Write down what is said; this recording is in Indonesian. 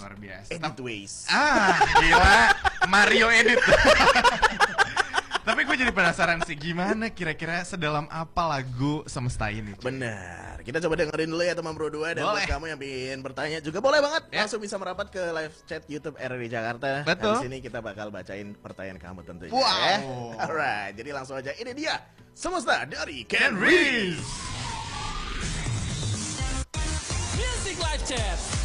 luar biasa. Edit ways. Gila, Mario edit. Tapi gue jadi penasaran sih, gimana kira-kira sedalam apa lagu Semesta ini? Benar. Kita coba dengerin dulu ya teman Bro 2. Dan buat Boleh. kamu yang ingin bertanya juga boleh banget. Ya. Langsung bisa merapat ke live chat YouTube RRI Jakarta. Betul. Di sini kita bakal bacain pertanyaan kamu tentunya. Wow. Ya. Alright, jadi langsung aja. Ini dia Semesta dari Ken Reese. Reese. Music Live Chat.